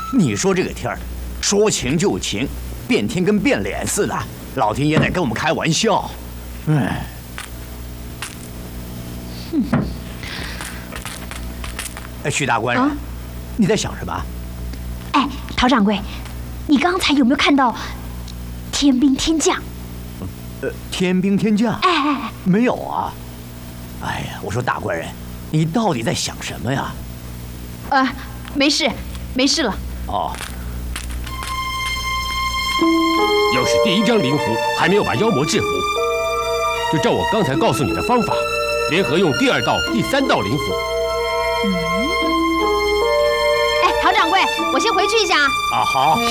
你说这个天儿，说晴就晴，变天跟变脸似的，老天爷在跟我们开玩笑。哎，哎，徐大官人，你在想什么？ 哎，陶掌柜，你刚才有没有看到天兵天将？ 天兵天将？ 哎， 没有啊。哎呀，我说大官人，你到底在想什么呀？ 没事，没事了。 哦。 要是第一张灵符还没有把妖魔制服，就照我刚才告诉你的方法，联合用第2道、第3道灵符。 哎，陶掌柜，我先回去一下啊。 啊，好。